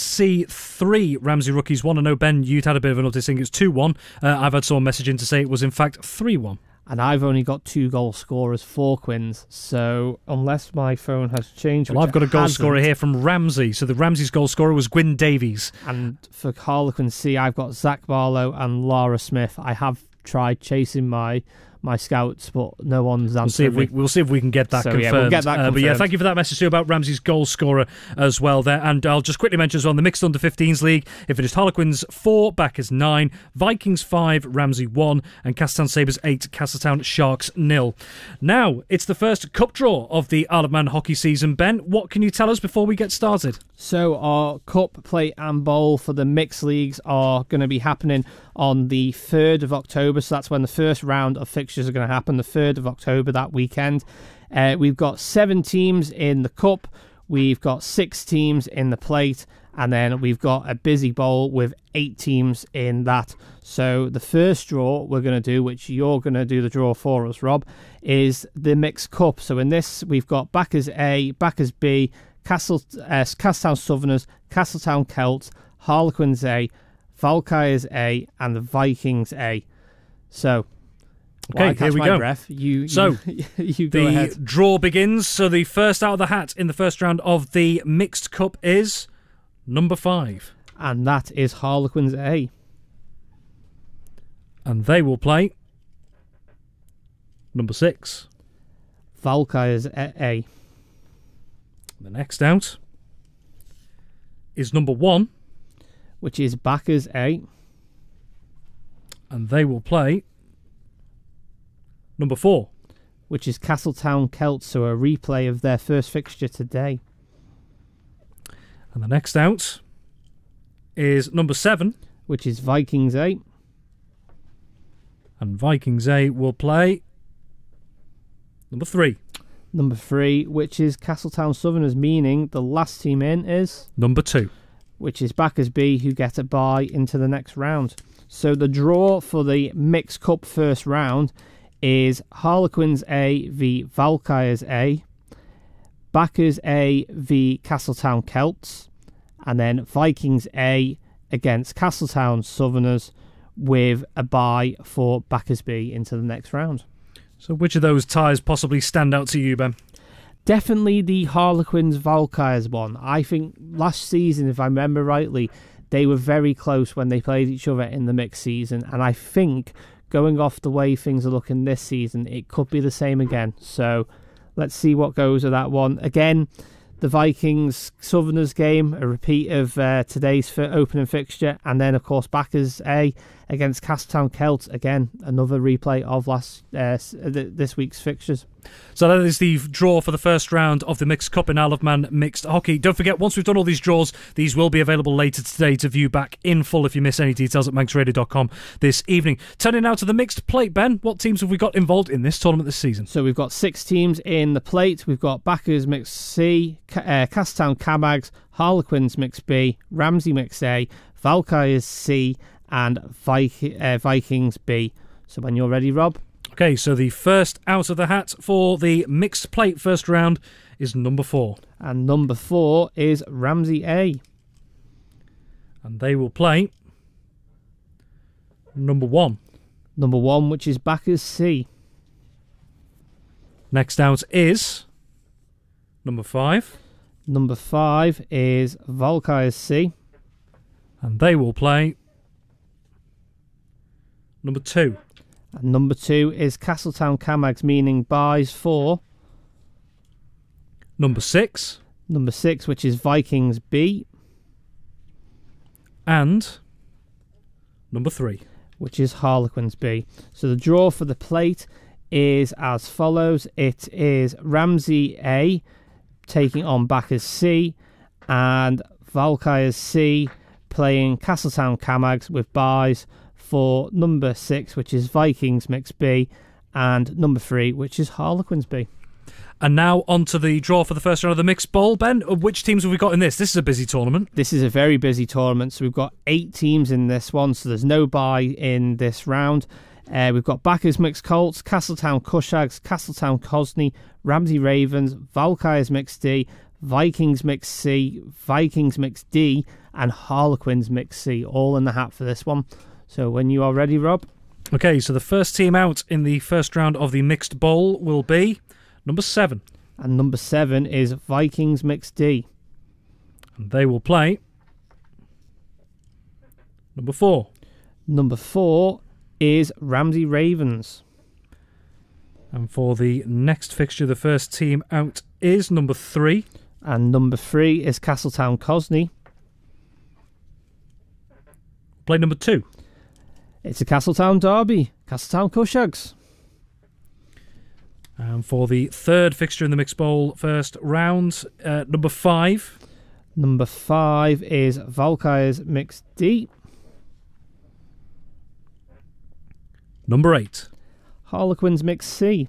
C3, Ramsey Rookies 1. I know, Ben, you'd had a bit of an update saying it's 2-1. I've had someone message in to say it was in fact 3-1. And I've only got 2 goal scorers for Quins, so unless my phone has changed... Well, I've got a goal scorer here from Ramsey, so the Ramsey's goal scorer was Gwyn Davies. And for Harlequin C, I've got Zach Barlow and Laura Smith. I have tried chasing my scouts, but no one's answered. We'll see if we can get that confirmed. Yeah, we'll get that confirmed. But yeah, thank you for that message too about Ramsey's goal scorer as well there. And I'll just quickly mention as well, the Mixed Under-15s League, it finished Harlequins 4, Bacchus 9, Vikings 5, Ramsey 1, and Castletown Sabres 8, Castletown Sharks 0. Now, it's the first cup draw of the Isle of Man hockey season. Ben, what can you tell us before we get started? So our cup, plate and bowl for the mixed leagues are going to be happening on the 3rd of October. So that's when the first round of fixtures are going to happen, the 3rd of October, that weekend. We've got 7 teams in the cup. We've got 6 teams in the plate. And then we've got a busy bowl with 8 teams in that. So the first draw we're going to do, which you're going to do the draw for us, Rob, is the mixed cup. So in this, we've got Bacchus A, Bacchus B, Castletown Southerners, Castletown Celts, Harlequins A, Valkyries A, and the Vikings A. So, okay, here we go. Breath, you go ahead. The draw begins. So the first out of the hat in the first round of the mixed cup is number 5. And that is Harlequins A. And they will play number 6. Valkyries A. The next out is number 1. Which is Backers A. And they will play number 4. Which is Castletown Celts, so a replay of their first fixture today. And the next out is number 7. Which is Vikings A. And Vikings A will play number 3. Number 3, which is Castletown Southerners, meaning the last team in is number 2. Which is Backers B, who get a bye into the next round. So the draw for the Mixed Cup first round is Harlequins A v Valkyries A, Backers A v Castletown Celts, and then Vikings A against Castletown Southerners with a bye for Backers B into the next round. So which of those ties possibly stand out to you, Ben? Definitely the Harlequins Valkyries one. I think last season, if I remember rightly, they were very close when they played each other in the mixed season, and I think going off the way things are looking this season, it could be the same again. So let's see what goes with that one. Again, the Vikings Southerners game, a repeat of today's opening fixture, and then of course Backers A against Castletown Celts, again another replay of this week's fixtures. So that is the draw for the first round of the Mixed Cup in Isle of Man Mixed Hockey. Don't forget, once we've done all these draws, these will be available later today to view back in full if you miss any details at manxradio.com this evening. Turning now to the Mixed Plate, Ben, what teams have we got involved in this tournament this season? So we've got 6 teams in the plate. We've got Backers Mixed C, Castletown Cabags, Harlequins Mixed B, Ramsey Mixed A, Valkyries C, and Vikings B. So when you're ready, Rob. Okay, so the first out of the hat for the Mixed Plate first round is number 4. And number 4 is Ramsey A. And they will play number 1. Number 1, which is Backers C. Next out is number 5. Number 5 is Valkyries C. And they will play number 2. And number 2 is Castletown Camags, meaning buys for number 6. Number 6, which is Vikings B. And number 3. Which is Harlequins B. So the draw for the plate is as follows. It is Ramsey A taking on Backers C, and Valkyries C playing Castletown Camags with buys for number 6, which is Vikings Mix B, and number 3, which is Harlequins B. And now on to the draw for the first round of the Mixed Bowl. Ben, which teams have we got in this? This is a busy tournament. This is a very busy tournament. So we've got 8 teams in this one, so there's no bye in this round. We've got Backers Mixed Colts, Castletown Cushags, Castletown Cosney, Ramsey Ravens, Valkyries Mixed D, Vikings Mixed C, Vikings Mixed D, and Harlequins Mixed C, all in the hat for this one. So when you are ready, Rob. Okay, so the first team out in the first round of the Mixed Bowl will be number 7. And number 7 is Vikings Mixed D. And they will play number 4. Number 4 is Ramsey Ravens. And for the next fixture, the first team out is number 3. And number 3 is Castletown Cosney. Play number 2. It's a Castletown derby, Castletown Cushags. And for the third fixture in the Mixed Bowl first round, number 5. Number 5 is Valkyries Mixed D. Number 8. Harlequins Mixed C.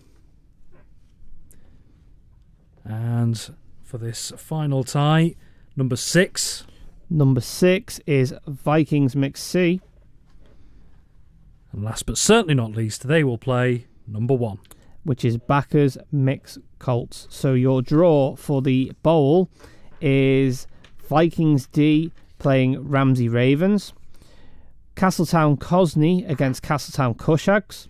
And for this final tie, number 6. Number 6 is Vikings Mixed C. And last but certainly not least, they will play number 1. Which is Backers Mixed Colts. So your draw for the bowl is Vikings D playing Ramsey Ravens, Castletown Cosney against Castletown Cushags.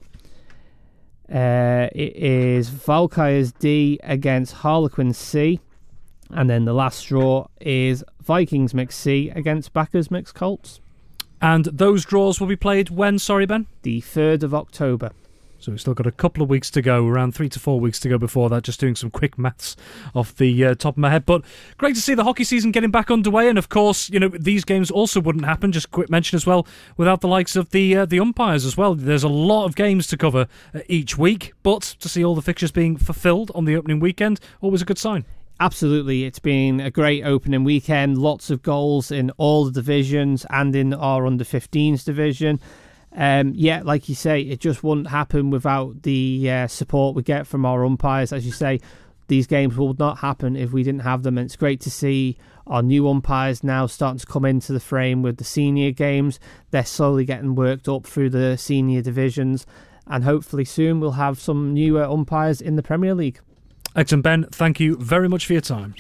It is Valkyries D against Harlequins C, And then the last draw is Vikings Mixed C against Backers Mixed Colts. And those draws will be played when, sorry, Ben? The 3rd of October. So we've still got a couple of weeks to go, around 3 to 4 weeks to go before that, just doing some quick maths off the top of my head. But great to see the hockey season getting back underway. And, of course, these games also wouldn't happen, just a quick mention as well, without the likes of the umpires as well. There's a lot of games to cover each week, but to see all the fixtures being fulfilled on the opening weekend, always a good sign. Absolutely, it's been a great opening weekend. Lots of goals in all the divisions and in our under-15s division. Like you say, it just wouldn't happen without the support we get from our umpires. As you say, these games would not happen if we didn't have them, and it's great to see our new umpires now starting to come into the frame with the senior games. They're slowly getting worked up through the senior divisions, and hopefully soon we'll have some newer umpires in the Premier League. Excellent, Ben. Thank you very much for your time.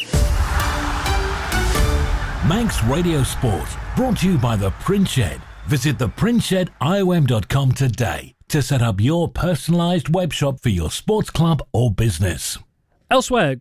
Manx Radio Sport, brought to you by The Print Shed. Visit theprintshediom.com today to set up your personalised web shop for your sports club or business. Elsewhere,